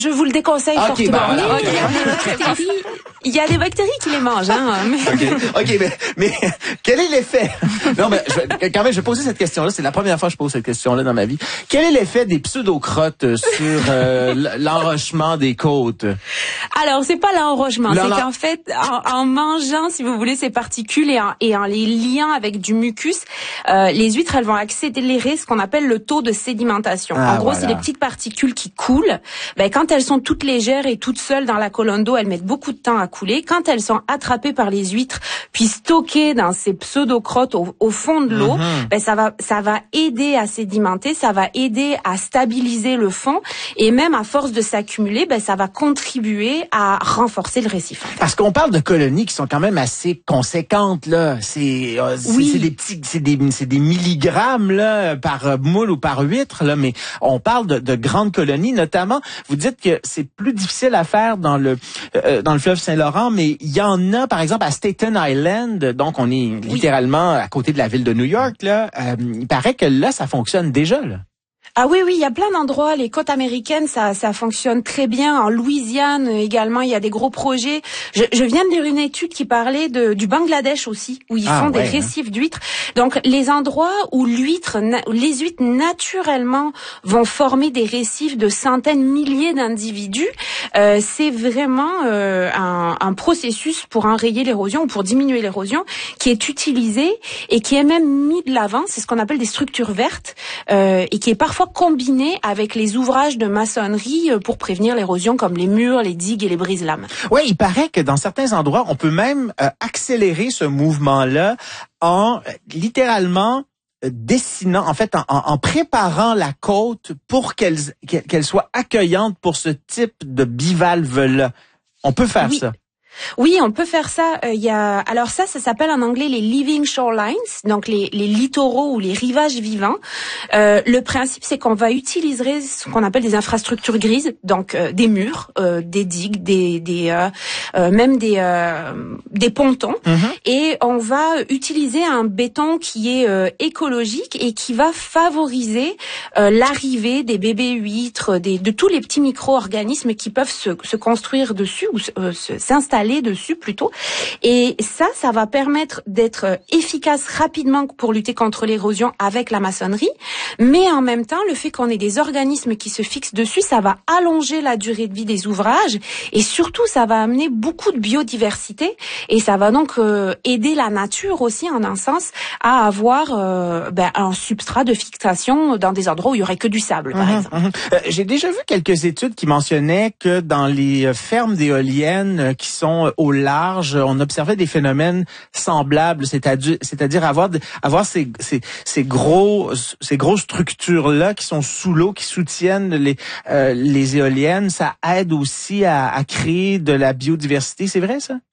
Je vous le déconseille fortement. Il y a des bactéries qui les mangent. OK, mais quel est l'effet? Non, mais quand même, je vais poser cette question-là. C'est la première fois que je pose cette question-là dans ma vie. Quel est l'effet des pseudo-crottes sur l'enrochement des côtes? Alors, c'est pas l'enrochement. C'est qu'en fait, en mangeant, si vous voulez, ces particules et en les liant avec du mucus, les huîtres, elles vont accélérer ce qu'on appelle le taux de sédimentation. En gros, c'est des petites particules qui coulent. Quand elles sont toutes légères et toutes seules dans la colonne d'eau, elles mettent beaucoup de temps à couler. Quand elles sont attrapées par les huîtres, puis stockées dans ces pseudo-crottes au fond de l'eau, ça va aider à sédimenter, ça va aider à stabiliser le fond, et même à force de s'accumuler, ça va contribuer à renforcer le récif. Parce qu'on parle de colonies qui sont quand même assez conséquentes, là. C'est des milligrammes, là, par moule ou par huître, là, mais on parle de grandes colonies, notamment. Vous dites que c'est plus difficile à faire dans le fleuve Saint-Laurent, mais il y en a, par exemple, à Staten Island, donc on est littéralement à côté de la ville de New York, là. Il paraît que là, ça fonctionne déjà, là. Ah oui, il y a plein d'endroits. Les côtes américaines, ça fonctionne très bien. En Louisiane également, il y a des gros projets. Je viens de lire une étude qui parlait du Bangladesh aussi, où ils font des récifs d'huîtres. Donc, les endroits où les huîtres naturellement vont former des récifs de centaines, milliers d'individus, c'est vraiment un processus pour enrayer l'érosion ou pour diminuer l'érosion qui est utilisé et qui est même mis de l'avant. C'est ce qu'on appelle des structures vertes et qui est parfois combiné avec les ouvrages de maçonnerie pour prévenir l'érosion, comme les murs, les digues et les brise-lames. Oui, il paraît que dans certains endroits, on peut même accélérer ce mouvement-là en littéralement dessinant, en fait, en préparant la côte pour qu'elle soit accueillante pour ce type de bivalve-là. On peut faire ça. Oui, on peut faire ça. Alors ça s'appelle en anglais les living shorelines, donc les littoraux ou les rivages vivants. Le principe, c'est qu'on va utiliser ce qu'on appelle des infrastructures grises, donc des murs, des digues, même des pontons, et on va utiliser un béton qui est écologique et qui va favoriser l'arrivée des bébés huîtres, de tous les petits micro-organismes qui peuvent se construire dessus ou s'installer dessus plutôt. Et ça va permettre d'être efficace rapidement pour lutter contre l'érosion avec la maçonnerie. Mais en même temps, le fait qu'on ait des organismes qui se fixent dessus, ça va allonger la durée de vie des ouvrages et surtout, ça va amener beaucoup de biodiversité et ça va donc aider la nature aussi, en un sens, à avoir un substrat de fixation dans des endroits où il y aurait que du sable, par exemple. J'ai déjà vu quelques études qui mentionnaient que dans les fermes d'éoliennes qui sont au large, on observait des phénomènes semblables, c'est-à-dire avoir ces grosses structures-là qui sont sous l'eau, qui soutiennent les éoliennes. Ça aide aussi à créer de la biodiversité. C'est vrai, ça?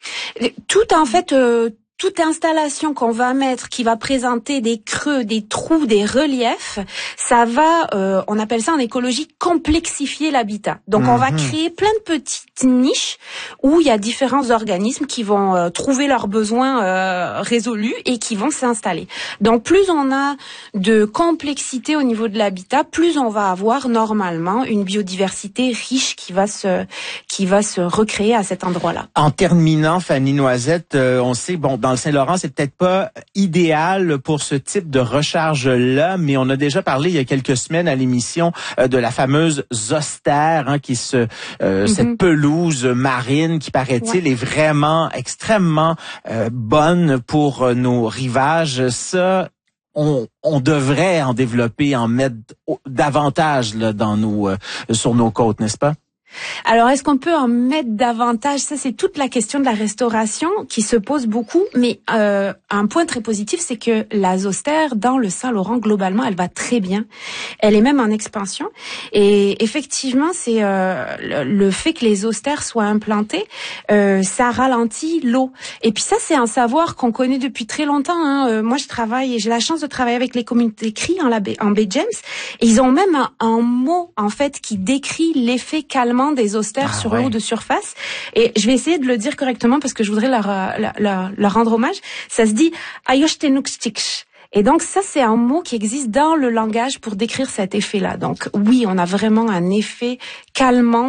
Toute installation qu'on va mettre qui va présenter des creux, des trous, des reliefs, ça va, on appelle ça en écologie, complexifier l'habitat. Donc on va créer plein de petites niches où il y a différents organismes qui vont trouver leurs besoins résolus et qui vont s'installer. Donc plus on a de complexité au niveau de l'habitat, plus on va avoir normalement une biodiversité riche qui va se recréer à cet endroit-là. En terminant, Fanny Noisette, on sait, dans le Saint-Laurent, c'est peut-être pas idéal pour ce type de recharge-là, mais on a déjà parlé il y a quelques semaines à l'émission de la fameuse zoster, cette pelouse marine qui, paraît-il, est vraiment extrêmement bonne pour nos rivages. Ça, on devrait en développer, en mettre davantage là, sur nos côtes, n'est-ce pas? Alors, est-ce qu'on peut en mettre davantage? Ça, c'est toute la question de la restauration qui se pose beaucoup. Mais un point très positif, c'est que la zoster, dans le Saint-Laurent, globalement, elle va très bien. Elle est même en expansion. Et effectivement, c'est le fait que les zosters soient implantés, ça ralentit l'eau. Et puis ça, c'est un savoir qu'on connaît depuis très longtemps. Moi, j'ai la chance de travailler avec les communautés cris en baie James. Et ils ont même un mot, en fait, qui décrit l'effet calmant des zosters sur l'eau de surface. Et je vais essayer de le dire correctement parce que je voudrais leur rendre hommage. Ça se dit Ayoshtenukstich. Et donc ça, c'est un mot qui existe dans le langage pour décrire cet effet-là. Donc oui, on a vraiment un effet calmant